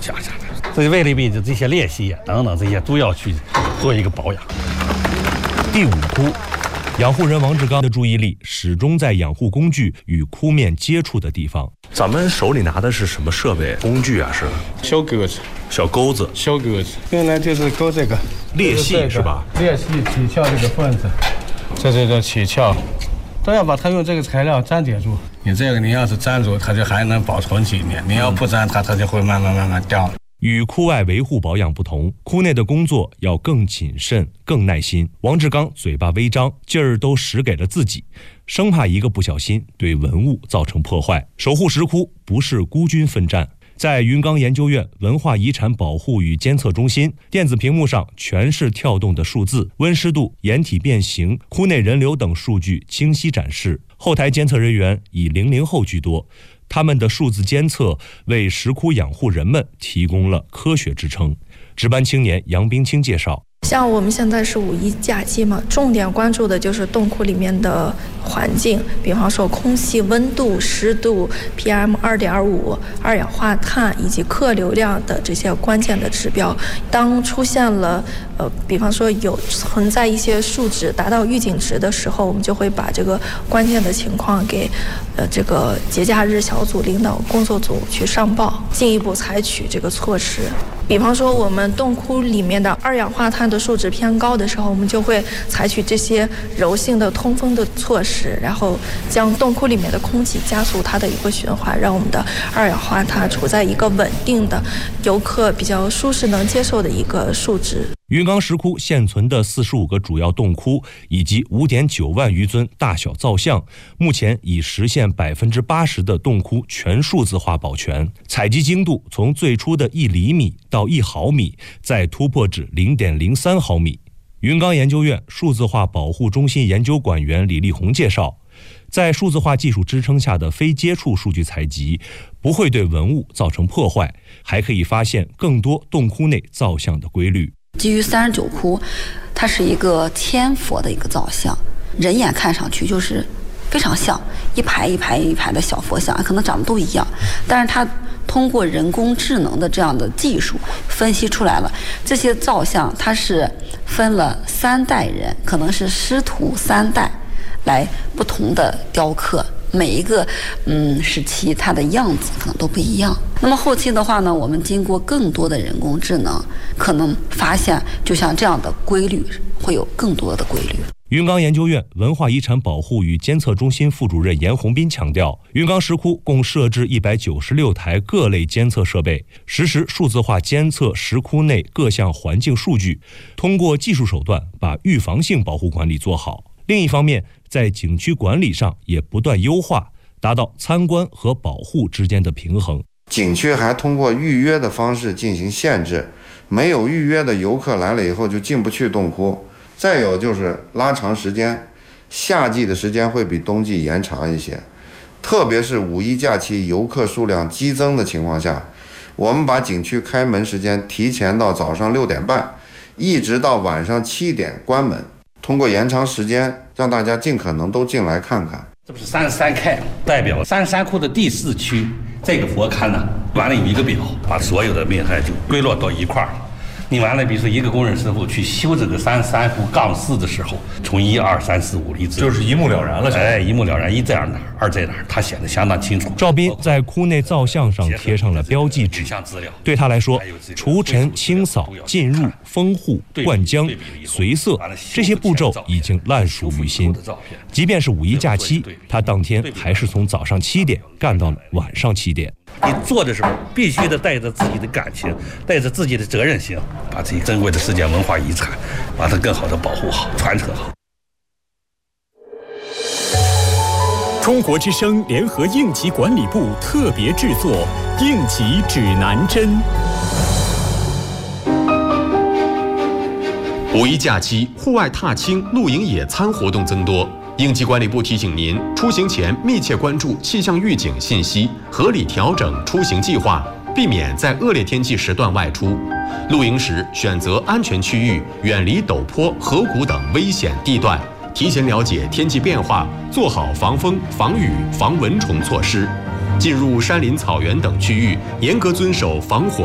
加下来。所以为了避免这些裂隙等等这些都要去做一个保养。 第5窟，养护人王志刚的注意力始终在养护工具与窟面接触的地方。 咱们手里拿的是什么设备工具啊？是小钩子， 小钩子， 小钩子用来就是钩这个裂隙是吧？ 裂隙起鞘这个缝子，这个起鞘，都要把它用这个材料粘叠住。你这个你要是粘住，它就还能保存几年；你要不粘它，它就会慢慢掉。 与窟外维护保养不同，窟内的工作要更谨慎、更耐心。王志刚嘴巴微张，劲儿都使给了自己，生怕一个不小心对文物造成破坏。守护石窟不是孤军奋战。在云冈研究院文化遗产保护与监测中心，电子屏幕上全是跳动的数字，温湿度、岩体变形、窟内人流等数据清晰展示。后台监测人员以00后居多，他们的数字监测为石窟养护人们提供了科学支撑。值班青年杨冰清介绍， 像我们现在是5·1假期嘛，重点关注的就是洞窟里面的环境，比方说空气温度、湿度、PM2.5、二氧化碳以及客流量的这些关键的指标。当出现了比方说有存在一些数值达到预警值的时候，我们就会把这个关键的情况给这个节假日小组领导工作组去上报，进一步采取这个措施。比方说我们洞窟里面的二氧化碳的数值偏高的时候，我们就会采取这些柔性的通风的措施，然后将洞窟里面的空气加速它的一个循环，让我们的二氧化碳处在一个稳定的游客比较舒适能接受的一个数值。 云冈石窟现存的45个主要洞窟以及5.9万余尊大小造像，目前已实现80%的洞窟全数字化保全，采集精度从最初的1厘米到1毫米，再突破至0.03毫米。云冈研究院数字化保护中心研究管员李立红介绍，在数字化技术支撑下的非接触数据采集，不会对文物造成破坏，还可以发现更多洞窟内造像的规律。 基于39窟，它是一个千佛的一个造像，人眼看上去就是非常像一排一排一排的小佛像，可能长得都一样，但是它通过人工智能的这样的技术分析出来了，这些造像它是分了3代人，可能是师徒3代来不同的雕刻，每一个时期它的样子可能都不一样。那么后期的话呢，我们经过更多的人工智能，可能发现就像这样的规律会有更多的规律。 云冈研究院文化遗产保护与监测中心副主任严宏斌强调，云冈石窟共设置196台各类监测设备，实时数字化监测石窟内各项环境数据，通过技术手段把预防性保护管理做好。另一方面，在景区管理上也不断优化，达到参观和保护之间的平衡。 景区还通过预约的方式进行限制，没有预约的游客来了以后就进不去洞窟。再有就是拉长时间，夏季的时间会比冬季延长一些，特别是5·1假期游客数量激增的情况下，我们把景区开门时间提前到早上6点半，一直到晚上7点关门。通过延长时间，让大家尽可能都进来看看。 这不是33K代表33窟的第4区，这个佛龛呢，完了有一个表，把所有的命害就归落到一块儿了。你完了，比如说一个工人师傅去修这个33窟杠4的时候，从1、2、3、4、5例子， 就是一目了然了。 哎，一目了然，一在哪儿，2在哪儿，他显得相当清楚。 赵斌在窟内造像上贴上了标记纸，对他来说，除尘、清扫、浸入、封护、灌浆、随色这些步骤已经烂熟于心。即便是5·1假期，他当天还是从早上7点干到了晚上7点。 你做的时候必须得带着自己的感情，带着自己的责任心，把自己珍贵的世界文化遗产，把它更好的保护好、传承好。 中国之声联合应急管理部特别制作《应急指南针》。 5·1假期，户外踏青、露营、野餐活动增多。应急管理部提醒您，出行前密切关注气象预警信息，合理调整出行计划，避免在恶劣天气时段外出。露营时选择安全区域，远离陡坡、河谷等危险地段。提前了解天气变化，做好防风、防雨、防蚊虫措施。进入山林、草原等区域，严格遵守防火